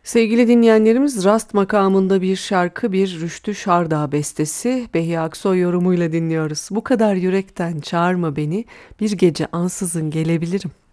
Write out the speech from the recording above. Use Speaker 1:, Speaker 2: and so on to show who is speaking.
Speaker 1: Sevgili dinleyenlerimiz, Rast makamında bir şarkı, bir Rüştü Şardağ bestesi, Behiye Aksoy yorumuyla dinliyoruz. Bu kadar yürekten çağırma beni, bir gece ansızın gelebilirim.